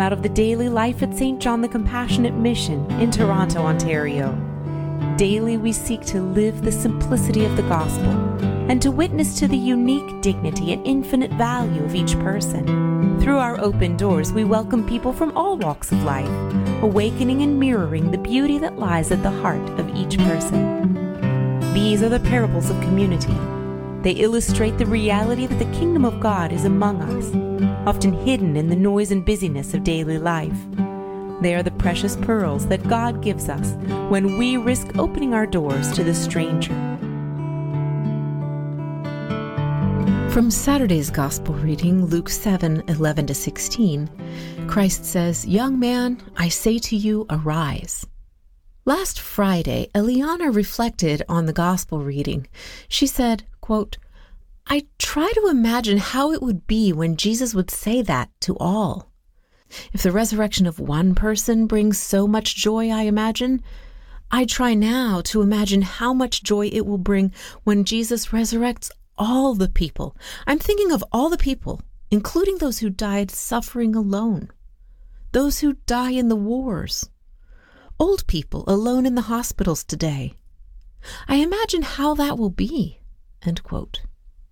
Out of the daily life at St. John the Compassionate Mission in Toronto, Ontario. Daily we seek to live the simplicity of the gospel and to witness to the unique dignity and infinite value of each person. Through our open doors, we welcome people from all walks of life, awakening and mirroring the beauty that lies at the heart of each person. These are the parables of community. They illustrate the reality that the kingdom of God is among us, often hidden in the noise and busyness of daily life. They are the precious pearls that God gives us when we risk opening our doors to the stranger. From Saturday's Gospel reading, Luke 7:11-16, Christ says, "Young man, I say to you, arise." Last Friday, Eliana reflected on the Gospel reading. She said, quote, "I try to imagine how it would be when Jesus would say that to all. If the resurrection of one person brings so much joy, I imagine, I try now to imagine how much joy it will bring when Jesus resurrects all the people. I'm thinking of all the people, including those who died suffering alone, those who die in the wars, old people alone in the hospitals today. I imagine how that will be." End quote.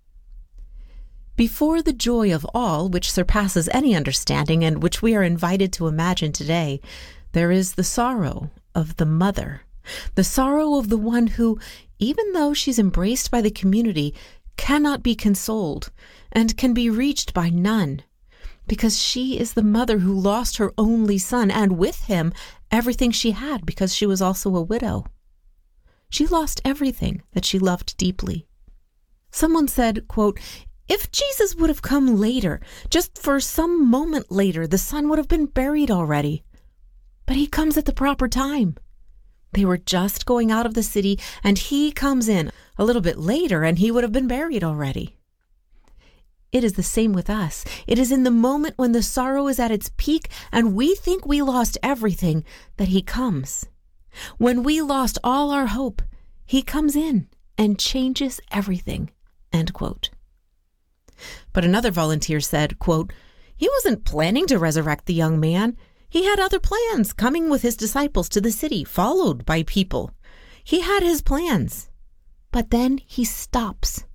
Before the joy of all, which surpasses any understanding and which we are invited to imagine today, there is the sorrow of the mother, the sorrow of the one who, even though she's embraced by the community, cannot be consoled and can be reached by none, because she is the mother who lost her only son and with him everything she had, because she was also a widow. She lost everything that she loved deeply. Someone said, quote, "If Jesus would have come later, just for some moment later, the son would have been buried already. But he comes at the proper time. They were just going out of the city, and he comes in a little bit later, and he would have been buried already." It is the same with us. It is in the moment when the sorrow is at its peak and we think we lost everything that he comes. When we lost all our hope, he comes in and changes everything. End quote. But another volunteer said, quote, "He wasn't planning to resurrect the young man. He had other plans, coming with his disciples to the city, followed by people. He had his plans. But then he stops.